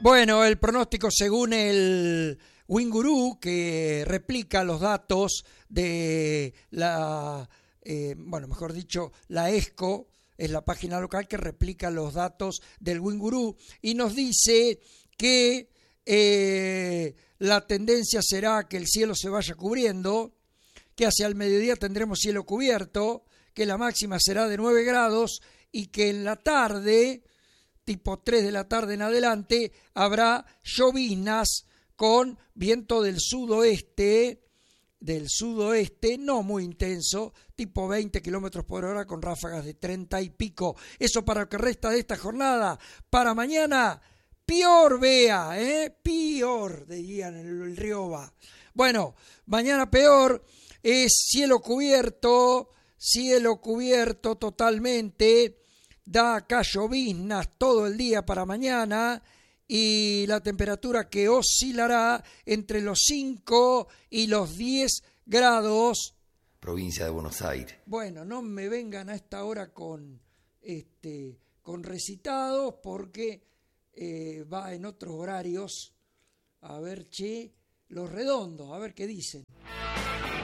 Bueno, el pronóstico según el Winguru, que replica los datos de la, mejor dicho, la ESCO, es la página local que replica los datos del Winguru, y nos dice que la tendencia será que el cielo se vaya cubriendo, que hacia el mediodía tendremos cielo cubierto, que la máxima será de 9 grados y que en la tarde, tipo 3 de la tarde en adelante, habrá lloviznas con viento del sudoeste, no muy intenso, tipo 20 kilómetros por hora con ráfagas de 30 y pico. Eso para lo que resta de esta jornada. Para mañana, peor vea, peor, dirían en el Rioba. Bueno, mañana peor, es cielo cubierto totalmente, da acá lloviznas todo el día para mañana y la temperatura que oscilará entre los 5 y los 10 grados. Provincia de Buenos Aires. Bueno, no me vengan a esta hora con recitados porque va en otros horarios. A ver, Los Redondos, a ver qué dicen.